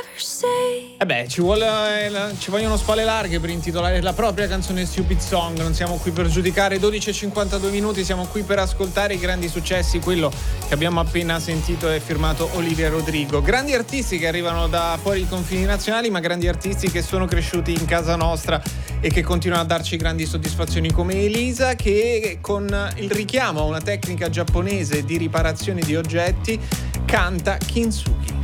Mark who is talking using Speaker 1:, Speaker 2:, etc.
Speaker 1: Ci vogliono spalle larghe per intitolare la propria canzone Stupid Song. Non siamo qui per giudicare. 12:52 minuti, siamo qui per ascoltare i grandi successi. Quello che abbiamo appena sentito è firmato Olivia Rodrigo. Grandi artisti che arrivano da fuori i confini nazionali, ma grandi artisti che sono cresciuti in casa nostra e che continuano a darci grandi soddisfazioni, come Elisa, che con il richiamo a una tecnica giapponese di riparazione di oggetti canta Kintsugi.